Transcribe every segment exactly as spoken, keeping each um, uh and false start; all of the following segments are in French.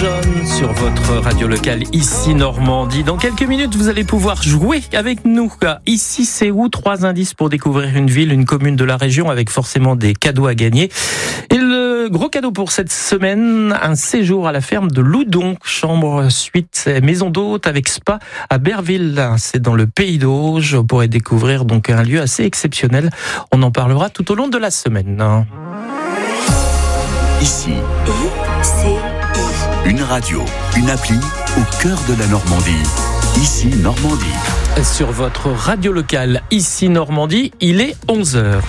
John sur votre radio locale ici Normandie. Dans quelques minutes, vous allez pouvoir jouer avec nous. Ici, c'est où? Trois indices pour découvrir une ville, une commune de la région avec forcément des cadeaux à gagner. Et le gros cadeau pour cette semaine, un séjour à la ferme de Loudon, chambre, suite, maison d'hôte avec spa à Berville. C'est dans le Pays d'Auge. Vous pourrez découvrir donc un lieu assez exceptionnel. On en parlera tout au long de la semaine. Ici, I, C, I. une radio, une appli au cœur de la Normandie. Ici Normandie. Sur votre radio locale, ici Normandie, il est onze heures.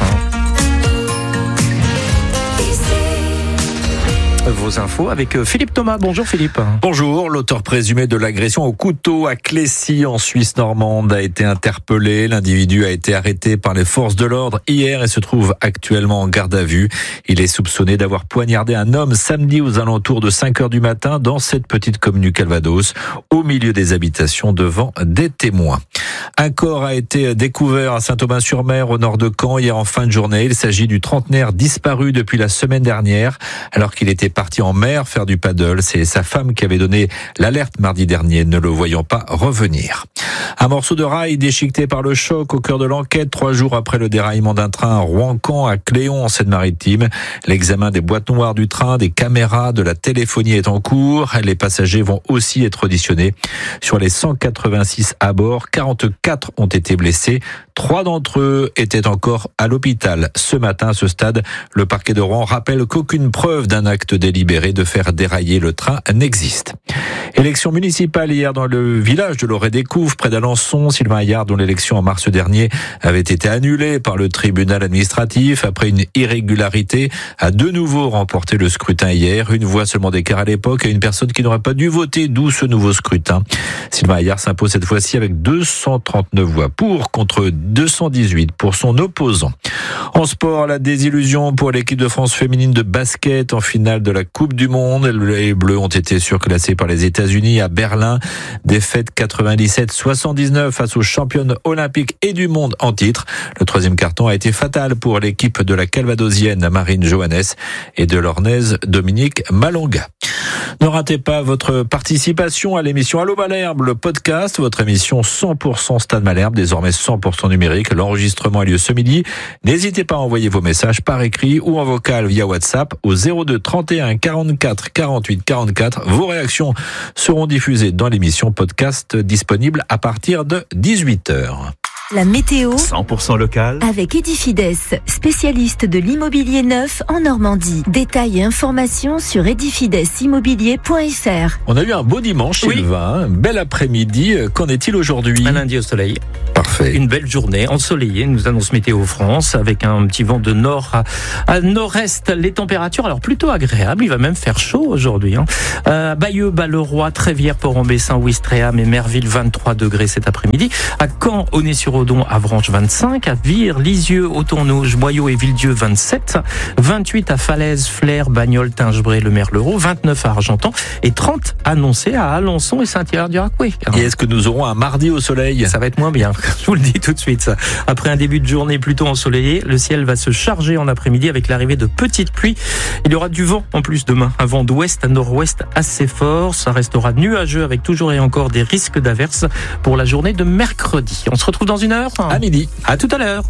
Vos infos avec Philippe Thomas. Bonjour Philippe. Bonjour. L'auteur présumé de l'agression au couteau à Clécy en Suisse normande a été interpellé. L'individu a été arrêté par les forces de l'ordre hier et se trouve actuellement en garde à vue. Il est soupçonné d'avoir poignardé un homme samedi aux alentours de cinq heures du matin dans cette petite commune du Calvados, au milieu des habitations devant des témoins. Un corps a été découvert à Saint-Aubin-sur-Mer au nord de Caen hier en fin de journée. Il s'agit du trentenaire disparu depuis la semaine dernière alors qu'il était parti en mer faire du paddle. C'est sa femme qui avait donné l'alerte mardi dernier, ne le voyant pas revenir. Un morceau de rail déchiqueté par le choc au cœur de l'enquête, trois jours après le déraillement d'un train à Rouen-Caen à Cléon en Seine-Maritime. L'examen des boîtes noires du train, des caméras, de la téléphonie est en cours. Les passagers vont aussi être auditionnés. Sur les cent quatre-vingt-six à bord, quarante-quatre ont été blessés. Trois d'entre eux étaient encore à l'hôpital. Ce matin, à ce stade, le parquet de Rouen rappelle qu'aucune preuve d'un acte délibéré de faire dérailler le train n'existe. Élection municipale hier dans le village de Loré-des-Couves, près d'Alençon. Sylvain Ayard, dont l'élection en mars dernier avait été annulée par le tribunal administratif après une irrégularité, a de nouveau remporté le scrutin hier. Une voix seulement d'écart à l'époque et une personne qui n'aurait pas dû voter, d'où ce nouveau scrutin. Sylvain Ayard s'impose cette fois-ci avec deux cent trente-neuf voix pour, contre deux cent dix-huit pour son opposant. En sport, la désillusion pour l'équipe de France féminine de basket en finale de la Coupe du Monde. Les Bleus ont été surclassés par les États-Unis à Berlin. Défaite quatre-vingt-dix-sept à soixante-dix-neuf face aux championnes olympiques et du monde en titre. Le troisième carton a été fatal pour l'équipe de la Calvadosienne Marine Johannes et de l'Ornaise Dominique Malonga. Ne ratez pas votre participation à l'émission Allô Malherbe, le podcast, votre émission cent pour cent Stade Malherbe, désormais cent pour cent numérique. L'enregistrement a lieu ce midi. N'hésitez pas à envoyer vos messages par écrit ou en vocal via WhatsApp au zéro deux trente et un quarante-quatre quarante-huit quarante-quatre. Vos réactions seront diffusées dans l'émission podcast disponible à partir de dix-huit heures. La météo cent pour cent local avec Edifides, spécialiste de l'immobilier neuf en Normandie. Détails et informations sur edifides immobilier point f r. On a eu un beau dimanche, Oui. Sylvain. Bel après-midi. Qu'en est-il aujourd'hui? Un lundi au soleil. Parfait. Une belle journée ensoleillée, nous annonce Météo France, avec un petit vent de nord à, à nord-est. Les températures, alors plutôt agréables, il va même faire chaud aujourd'hui. Hein. Euh, Bayeux, Balleroy, Trévière, Port-en-Bessin, Ouistreham et Merville, vingt-trois degrés cet après-midi. À Caen, Aulnay-sur-Odon, Avranches, vingt-cinq. À Vire, Lisieux, Autonneau, Boyau et Villedieu, vingt-sept. vingt-huit à Falaise, Flers, Bagnols, Tingebray, Le Merlereau, vingt-neuf à Argentan et trente annoncés à Alençon et Saint-Hilaire-du-Racoué. Et est-ce que nous aurons un mardi au soleil? Ça va être moins bien, je vous le dis tout de suite. Après un début de journée plutôt ensoleillé, le ciel va se charger en après-midi avec l'arrivée de petites pluies. Il y aura du vent en plus demain, un vent d'ouest à nord-ouest assez fort. Ça restera nuageux avec toujours et encore des risques d'averses pour la journée de mercredi. On se retrouve dans une heure. À midi. À tout à l'heure.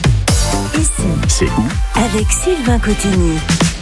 Ici, C'est où? avec Sylvain Cotigny.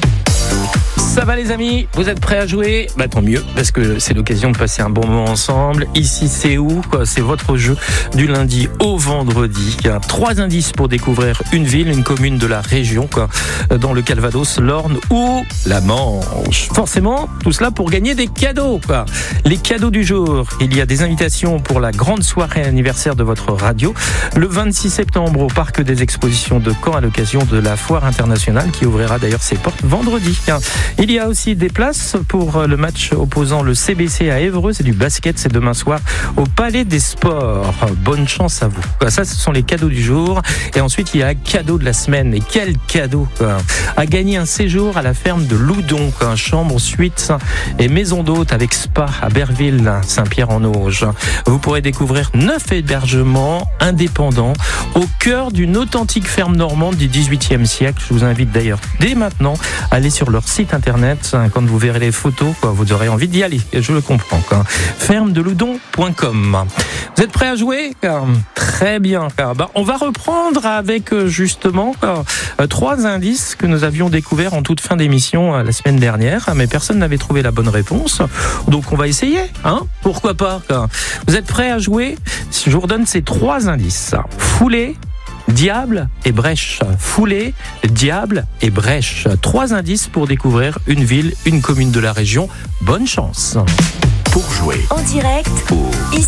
Ça va les amis, vous êtes prêts à jouer? Bah tant mieux, parce que c'est l'occasion de passer un bon moment ensemble. Ici c'est où? C'est votre jeu du lundi au vendredi. Il y a trois indices pour découvrir une ville, une commune de la région, quoi, dans le Calvados, l'Orne ou la Manche. Forcément, tout cela pour gagner des cadeaux, quoi. Les cadeaux du jour, il y a des invitations pour la grande soirée anniversaire de votre radio, le vingt-six septembre au Parc des Expositions de Caen à l'occasion de la Foire internationale qui ouvrira d'ailleurs ses portes vendredi. Il y a aussi des places pour le match opposant le C B C à Évreux. C'est du basket, c'est demain soir au Palais des Sports. Bonne chance à vous. Ça, ce sont les cadeaux du jour. Et ensuite, il y a un cadeau de la semaine. Et quel cadeau, quoi. À gagner un séjour à la ferme de Loudon, quoi. Chambre, suite et maison d'hôte avec spa à Berville, Saint-Pierre-en-Auge. Vous pourrez découvrir neuf hébergements indépendants au cœur d'une authentique ferme normande du dix-huitième siècle. Je vous invite d'ailleurs dès maintenant à aller sur leur site internet internet, quand vous verrez les photos, quoi, vous aurez envie d'y aller, je le comprends. Quoi. ferme de loudon point com. Vous êtes prêts à jouer? Très bien. Bah, on va reprendre avec justement trois indices que nous avions découverts en toute fin d'émission la semaine dernière, mais personne n'avait trouvé la bonne réponse. Donc on va essayer, hein? Pourquoi pas? Vous êtes prêts à jouer? Je vous redonne ces trois indices. Foulée, diable et brèche. Foulée, diable et brèche. Trois indices pour découvrir une ville, une commune de la région. Bonne chance. Pour jouer En direct, au ici